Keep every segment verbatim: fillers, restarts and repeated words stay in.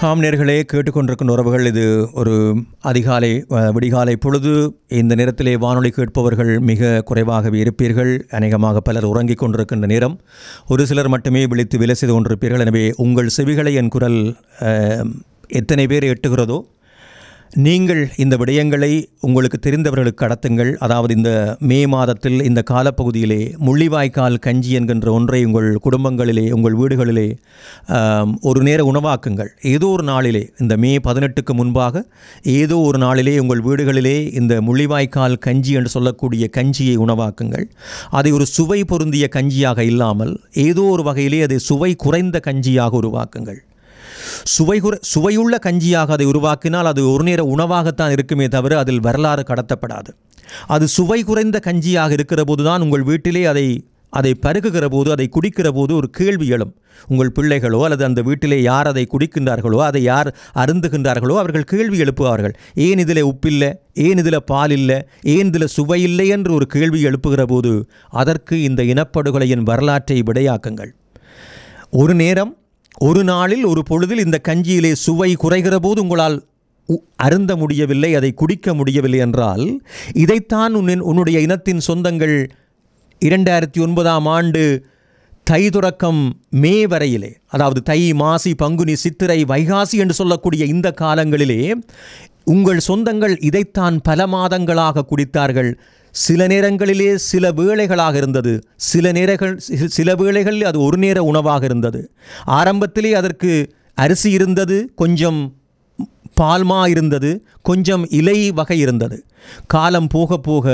ஆம் நேர்களே, கேட்டுக்கொண்டிருக்கும் உறவுகள், இது ஒரு அதிகாலை விடிகாலை பொழுது. இந்த நேரத்திலே வானொலி கேட்பவர்கள் மிக குறைவாகவே இருப்பீர்கள். அநேகமாக பலர் உறங்கிக் கொண்டிருக்கின்ற நேரம். ஒரு சிலர் மட்டுமே விழித்து வேலை செய்து கொண்டிருப்பீர்கள். எனவே உங்கள் செவிகளை என் குரல் எத்தனை பேர் எட்டுகிறதோ நீங்கள் இந்த விடயங்களை உங்களுக்கு தெரிந்தவர்களுக்கு கடத்துங்கள். அதாவது இந்த மே மாதத்தில் இந்த காலப்பகுதியிலே முள்ளிவாய்க்கால் கஞ்சி என்கின்ற ஒன்றை உங்கள் குடும்பங்களிலே, உங்கள் வீடுகளிலே ஒரு நேர உணவாக்குங்கள். ஏதோ ஒரு நாளிலே, இந்த மே பதினெட்டுக்கு முன்பாக ஏதோ ஒரு நாளிலே உங்கள் வீடுகளிலே இந்த முள்ளிவாய்க்கால் கஞ்சி என்று சொல்லக்கூடிய கஞ்சியை உணவாக்குங்கள். அதை ஒரு சுவை பொருந்திய கஞ்சியாக இல்லாமல் ஏதோ ஒரு வகையிலே அதை சுவை குறைந்த கஞ்சியாக உருவாக்குங்கள். சுவை குறை சுவையுள்ள கஞ்சியாக அதை உருவாக்கினால் அது ஒரு நேர உணவாகத்தான் இருக்குமே தவிர அதில் வரலாறு கடத்தப்படாது. அது சுவை குறைந்த கஞ்சியாக இருக்கிற போது தான் உங்கள் வீட்டிலே அதை அதை பருகுகிற போது, அதை குடிக்கிற போது ஒரு கேள்வி எழும். உங்கள் பிள்ளைகளோ அல்லது அந்த வீட்டிலே யார் அதை குடிக்கின்றார்களோ, அதை யார் அருந்துகின்றார்களோ அவர்கள் கேள்வி எழுப்புவார்கள். ஏன் இதில் உப்பில்லை, ஏன் இதில் பால் இல்லை, ஏன் இதில் சுவை இல்லை என்று ஒரு கேள்வி எழுப்புகிற போது அதற்கு இந்த இனப்படுகொலையின் வரலாற்றை விடையாக்குங்கள். ஒரு நேரம், ஒரு நாளில், ஒரு பொழுதில் இந்த கஞ்சியிலே சுவை குறைகிற போது உங்களால் அருந்த முடியவில்லை, அதை குடிக்க முடியவில்லை என்றால், இதைத்தான் உன் உன்னுடைய இனத்தின் சொந்தங்கள் இரண்டாயிரத்தி ஒன்பதாம் ஆண்டு தை தொடக்கம் மே வரையிலே, அதாவது தை, மாசி, பங்குனி, சித்திரை, வைகாசி என்று சொல்லக்கூடிய இந்த காலங்களிலே உங்கள் சொந்தங்கள் இதைத்தான் பல மாதங்களாக குடித்தார்கள். சில நேரங்களிலே சில வேளைகளாக இருந்தது, சில நேரங்கள் சில வேளைகளில் அது ஒரு நேர உணவாக இருந்தது. ஆரம்பத்திலே அதற்கு அரிசி இருந்தது, கொஞ்சம் பால்மா இருந்தது, கொஞ்சம் இலை வகை இருந்தது. காலம் போக போக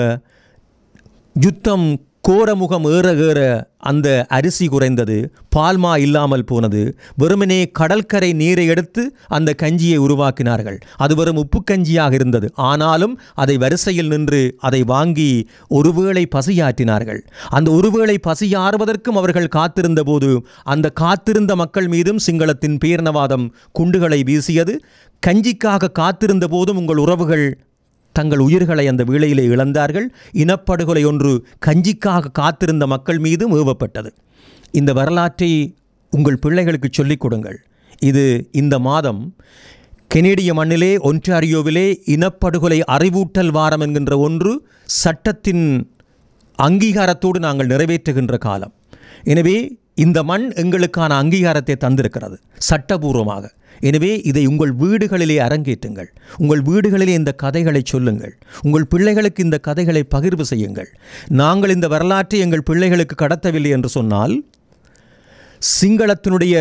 யுத்தம் கோரமுகம் ஏற ஏற அந்த அரிசி குறைந்தது, பால்மா இல்லாமல் போனது. வெறுமனே கடற்கரை நீரை எடுத்து அந்த கஞ்சியை உருவாக்கினார்கள். அது வெறும் உப்பு கஞ்சியாக இருந்தது. ஆனாலும் அதை வரிசையில் நின்று அதை வாங்கி ஒருவேளை பசியாற்றினார்கள். அந்த ஒருவேளை பசியாறுவதற்கும் அவர்கள் காத்திருந்த போது அந்த காத்திருந்த மக்கள் மீதும் சிங்களத்தின் பேரினவாதம் குண்டுகளை வீசியது. கஞ்சிக்காக காத்திருந்த போதும் உங்கள் உறவுகள் தங்கள் உயிர்களை அந்த வேளையிலே இழந்தார்கள். இனப்படுகொலை ஒன்று கஞ்சிக்காக காத்திருந்த மக்கள் மீதும் ஏவப்பட்டது. இந்த வரலாற்றை உங்கள் பிள்ளைகளுக்கு சொல்லிக் கொடுங்கள். இது இந்த மாதம் கெனடிய மண்ணிலே ஒன்டாரியோவிலே இனப்படுகொலை அறிவூட்டல் வாரம் என்கின்ற ஒன்று சட்டத்தின் அங்கீகாரத்தோடு நாங்கள் நிறைவேற்றுகின்ற காலம். எனவே இந்த மண் எங்களுக்கான அங்கீகாரத்தை தந்திருக்கிறது சட்டபூர்வமாக. எனவே இதை உங்கள் வீடுகளிலே அரங்கேற்றுங்கள். உங்கள் வீடுகளிலே இந்த கதைகளை சொல்லுங்கள். உங்கள் பிள்ளைகளுக்கு இந்த கதைகளை பகிர்வு செய்யுங்கள். நாங்கள் இந்த வரலாற்றை எங்கள் பிள்ளைகளுக்கு கடத்தவில்லை என்று சொன்னால், சிங்களத்தினுடைய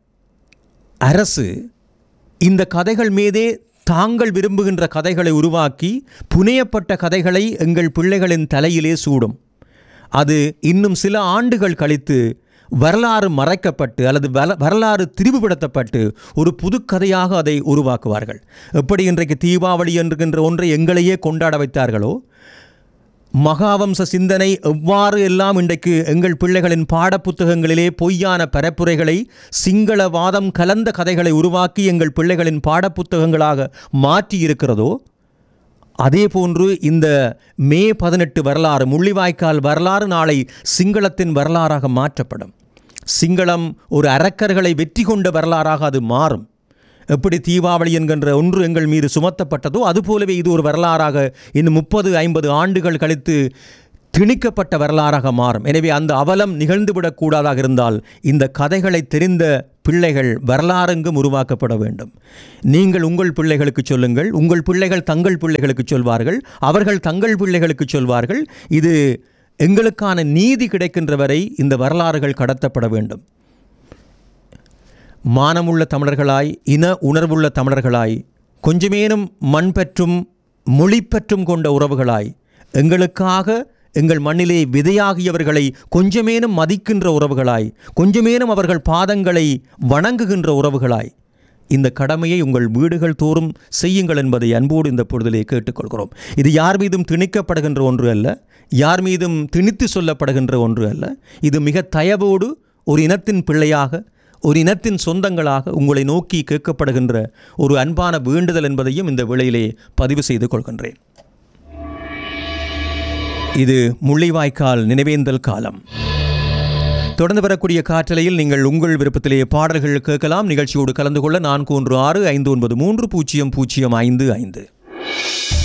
அரசு இந்த கதைகள் மீதே தாங்கள் விரும்புகின்ற கதைகளை உருவாக்கி புனையப்பட்ட கதைகளை எங்கள் பிள்ளைகளின் தலையிலே சூடும். அது இன்னும் சில ஆண்டுகள் கழித்து வரலாறு மறைக்கப்பட்டு அல்லது வரலாறு திரிவுபடுத்தப்பட்டு ஒரு புது கதையாக அதை உருவாக்குவார்கள். எப்படி இன்றைக்கு தீபாவளி என்கின்ற ஒன்றை எங்களையே கொண்டாட வைத்தார்களோ, மகாவம்ச சிந்தனை எவ்வாறு எல்லாம் இன்றைக்கு எங்கள் பிள்ளைகளின் பாடப்புத்தகங்களிலே பொய்யான பரப்புரைகளை, சிங்களவாதம் கலந்த கதைகளை உருவாக்கி எங்கள் பிள்ளைகளின் பாடப்புத்தகங்களாக மாற்றி இருக்கிறதோ, அதே போன்று இந்த மே பதினெட்டு வரலாறு, முள்ளிவாய்க்கால் வரலாறு நாளை சிங்களத்தின் வரலாறாக மாற்றப்படும். சிங்களம் ஒரு அரக்கர்களை வெற்றி கொண்ட வரலாறாக அது மாறும். எப்படி தீபாவளி என்கின்ற ஒன்று எங்கள் மீது சுமத்தப்பட்டதோ அதுபோலவே இது ஒரு வரலாறாக இன்னும் முப்பது ஐம்பது ஆண்டுகள் கழித்து திணிக்கப்பட்ட வரலாறாக மாறும். எனவே அந்த அவலம் நிகழ்ந்துவிடக்கூடாதாக இருந்தால் இந்த கதைகளை தெரிந்த பிள்ளைகள் வரலாறெங்கும் உருவாக்கப்பட வேண்டும். நீங்கள் உங்கள் பிள்ளைகளுக்கு சொல்லுங்கள், உங்கள் பிள்ளைகள் தங்கள் பிள்ளைகளுக்கு சொல்வார்கள், அவர்கள் தங்கள் பிள்ளைகளுக்கு சொல்வார்கள். இது எங்களுக்கான நீதி கிடைக்கின்ற வரை இந்த வரலாறுகள் கடத்தப்பட வேண்டும். மானமுள்ள தமிழர்களாய், இன உணர்வுள்ள தமிழர்களாய், கொஞ்சமேனும் மண் பற்றும் மொழி பற்றும் கொண்ட உறவுகளாய், எங்களுக்காக எங்கள் மண்ணிலே விதையாகியவர்களை கொஞ்சமேனும் மதிக்கின்ற உறவுகளாய், கொஞ்சமேனும் அவர்கள் பாதங்களை வணங்குகின்ற உறவுகளாய் இந்த கடமையை உங்கள் வீடுகள் தோறும் செய்யுங்கள் என்பதை அன்போடு இந்த பொழுதிலே கேட்டுக்கொள்கிறோம். இது யார் மீதும் திணிக்கப்படுகின்ற ஒன்று அல்ல, யார் மீதும் திணித்து சொல்லப்படுகின்ற ஒன்று அல்ல. இது மிக தயவோடு ஒரு இனத்தின் பிள்ளையாக, ஒரு இனத்தின் சொந்தங்களாக உங்களை நோக்கி கேட்கப்படுகின்ற ஒரு அன்பான வேண்டுதல் என்பதையும் இந்த வேளையிலே பதிவு செய்து கொள்கின்றேன். இது முள்ளிவாய்க்கால் நினைவேந்தல் காலம். தொடர்ந்து வரக்கூடிய காற்றலையில் நீங்கள் உங்கள் விருப்பத்திலேயே பாடல்கள் கேட்கலாம். நிகழ்ச்சியோடு கலந்து கொள்ள நான்கு ஒன்று ஆறு ஐந்து ஒன்பது மூன்று பூஜ்ஜியம் பூஜ்ஜியம் ஐந்து ஐந்து.